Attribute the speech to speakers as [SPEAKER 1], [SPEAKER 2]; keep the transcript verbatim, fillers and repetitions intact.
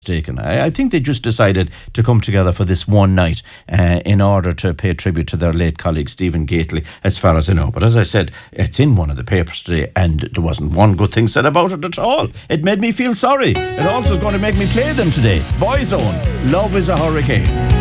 [SPEAKER 1] mistaken. I, I think they just decided to come together for this one night uh, in order to pay tribute to their late colleague Stephen Gately, as far as I know. But as I said, it's in one of the papers today, and there wasn't one good thing said about it at all. It made me feel sorry. It also is going to make me play them today. Boyzone, Love is a Hurricane.